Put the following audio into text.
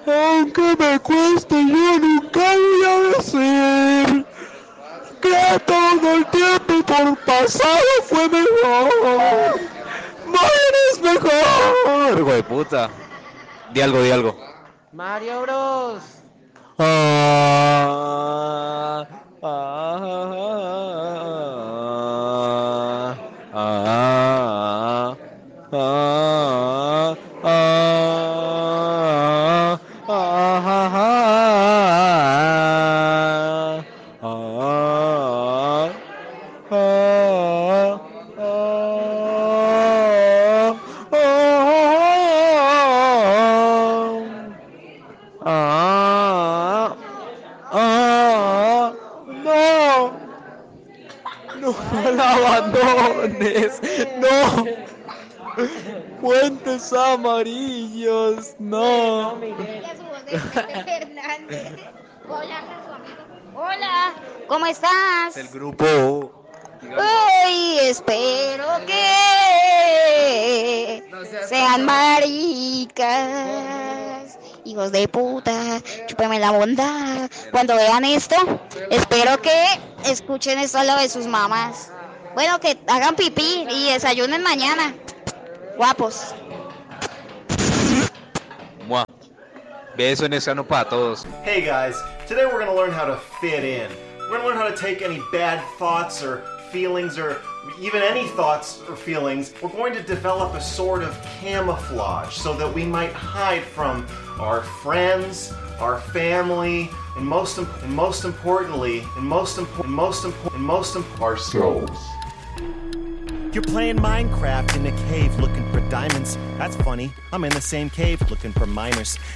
Aunque me cueste, yo nunca voy a decir que todo el tiempo por pasado fue mejor. Morir es mejor. Hijo de puta. Di algo, di algo. Mario Bros. Ah, ah, ah, ah, ah, no, no la abandones, no, puentes amarillos, no. Miguel. Y a su voz de Vicente Fernández. Hola, su amigo. Hola, ¿cómo estás? El grupo. Uy, espero que sean maricas, hijos de puta, chúpeme la bondad. Cuando vean esto, espero que escuchen esto a lo de sus mamás. Bueno, que hagan pipí y desayunen mañana. Guapos. Mua. Beso en ese ano para todos. Hey guys, today we're going to learn how to fit in. We're going to learn how to take any bad thoughts or feelings or even any thoughts or feelings. We're going to develop a sort of camouflage so that we might hide from our friends, our family, and most importantly, ourselves. You're playing Minecraft in a cave looking for diamonds. That's funny. I'm in the same cave looking for miners.